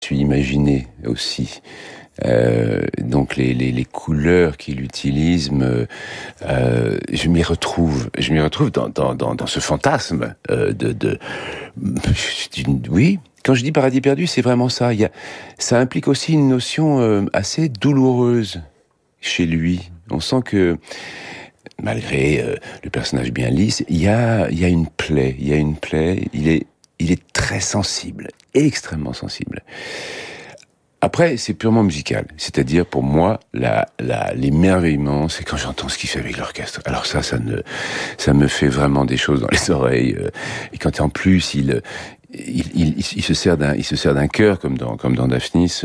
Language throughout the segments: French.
suis imaginé aussi. Donc les couleurs qu'il utilise, je m'y retrouve dans ce fantasme oui. Quand je dis paradis perdu, c'est vraiment ça. Ça implique aussi une notion assez douloureuse chez lui. On sent que malgré le personnage bien lisse, il y a une plaie. Il est très sensible, extrêmement sensible. Après, c'est purement musical. C'est-à-dire, pour moi, l'émerveillement, c'est quand j'entends ce qu'il fait avec l'orchestre. Alors ça me fait vraiment des choses dans les oreilles. Et quand en plus, il se sert d'un chœur, comme dans Daphnis,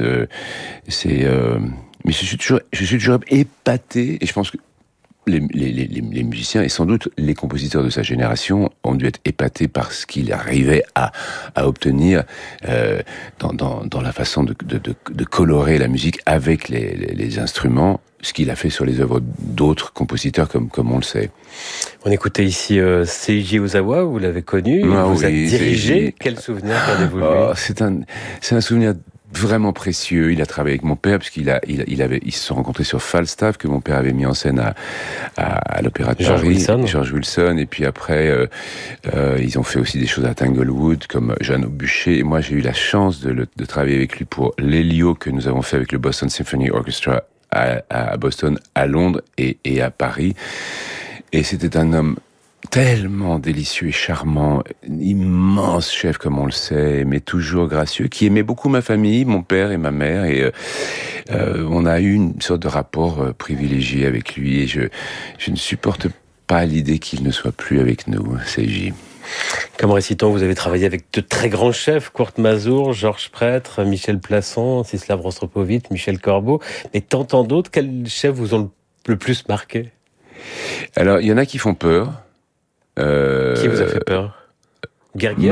mais je suis toujours épaté, et je pense que les musiciens, et sans doute les compositeurs de sa génération, ont dû être épatés par ce qu'il arrivait à obtenir dans la façon de colorer la musique avec les instruments, ce qu'il a fait sur les œuvres d'autres compositeurs, comme on le sait. On écoutait ici Seiji Ozawa, vous l'avez connu, vous avez dirigé. Seiji. Quel souvenir gardez-vous de lui ? C'est un souvenir vraiment précieux. Il a travaillé avec mon père, parce ils se sont rencontrés sur Falstaff, que mon père avait mis en scène à l'Opéra de Paris, George Wilson, et puis après ils ont fait aussi des choses à Tanglewood, comme Jeanne Bûcher, et moi j'ai eu la chance de travailler avec lui pour l'Elio, que nous avons fait avec le Boston Symphony Orchestra à Boston, à Londres et à Paris. Et c'était un homme tellement délicieux et charmant, immense chef comme on le sait, mais toujours gracieux, qui aimait beaucoup ma famille, mon père et ma mère, et on a eu une sorte de rapport privilégié avec lui, et je ne supporte pas l'idée qu'il ne soit plus avec nous, Seiji. Comme récitant, vous avez travaillé avec de très grands chefs, Kurt Masur, Georges Prêtre, Michel Plasson, Stislav Rostropovitch, Michel Corbeau, et tant d'autres. Quels chefs vous ont le plus marqué ? Alors, il y en a qui font peur. Qui vous a fait peur ? Gergiev ?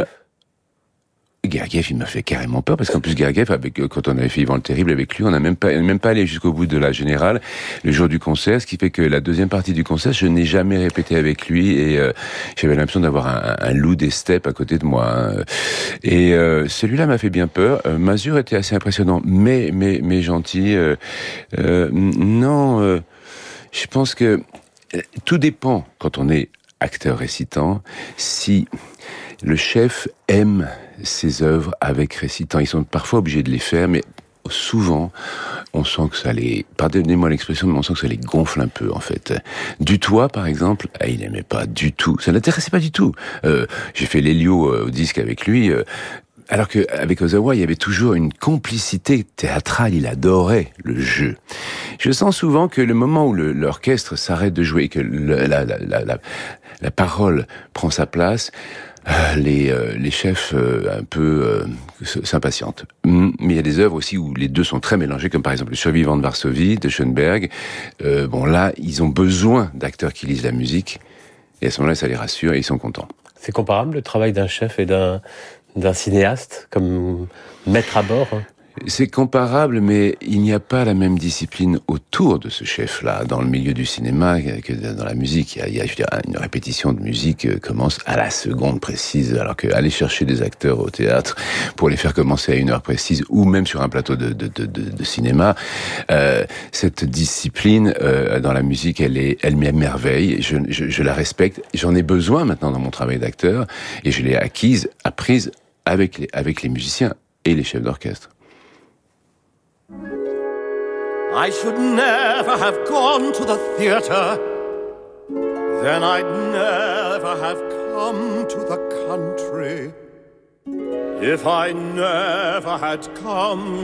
Gergiev, il m'a fait carrément peur, parce qu'en plus Gergiev, quand on avait fait Yvan le Terrible avec lui, on n'a même pas allé jusqu'au bout de la générale, le jour du concert, ce qui fait que la deuxième partie du concert, je n'ai jamais répété avec lui, et j'avais l'impression d'avoir un loup des steppes à côté de moi. Hein. Et celui-là m'a fait bien peur. Masur était assez impressionnant, mais gentil. Je pense que tout dépend, quand on est acteur récitant, si le chef aime ses œuvres avec récitant. Ils sont parfois obligés de les faire, mais souvent, on sent que pardonnez-moi l'expression, mais on sent que ça les gonfle un peu, en fait. Dutoit, par exemple, il n'aimait pas du tout. Ça l'intéressait pas du tout. J'ai fait l'Elio au disque avec lui, alors qu'avec Ozawa, il y avait toujours une complicité théâtrale, il adorait le jeu. Je sens souvent que le moment où l'orchestre s'arrête de jouer, que la parole prend sa place, les chefs un peu s'impatientent. Mais il y a des œuvres aussi où les deux sont très mélangés, comme par exemple Le Survivant de Varsovie, de Schoenberg. Là, ils ont besoin d'acteurs qui lisent la musique, et à ce moment-là, ça les rassure et ils sont contents. C'est comparable, le travail d'un chef et d'un cinéaste, comme maître à bord ? C'est comparable, mais il n'y a pas la même discipline autour de ce chef-là. Dans le milieu du cinéma, que dans la musique, il y a une répétition de musique commence à la seconde précise, alors qu'aller chercher des acteurs au théâtre pour les faire commencer à une heure précise, ou même sur un plateau de cinéma, cette discipline dans la musique, elle m'émerveille. Je la respecte. J'en ai besoin maintenant dans mon travail d'acteur, et je l'ai apprise avec les musiciens et les chefs d'orchestre. I should never have gone to the theatre. Then I'd never have come to the country. If I never had come